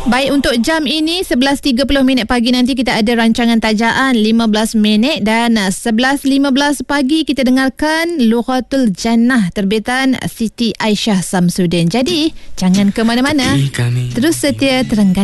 Baik, untuk jam ini 11.30 minit pagi nanti kita ada rancangan tajaan 15 minit dan 11.15 pagi kita dengarkan Lughatul Jannah terbitan Siti Aisyah Samsudin. Jadi jangan ke mana-mana, terus setia Terengganu.